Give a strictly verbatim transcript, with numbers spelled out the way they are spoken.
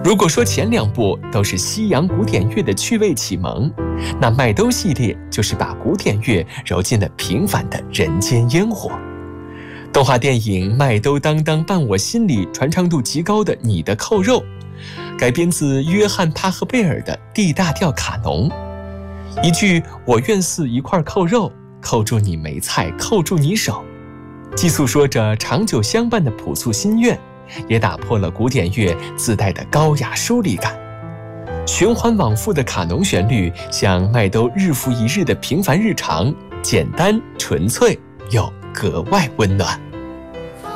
如果说前两部都是西洋古典乐的趣味启蒙，那麦兜系列就是把古典乐揉进了平凡的人间烟火。动画电影《麦兜当当伴我心里》传唱度极高的《你的扣肉》，改编自约翰·帕赫贝尔的 D 大调卡农。一句“我愿似一块扣肉，扣住你梅菜，扣住你手”，既诉说着长久相伴的朴素心愿，也打破了古典乐自带的高雅疏离感。循环往复的卡农旋律，像麦兜日复一日的平凡日常，简单纯粹又格外温暖。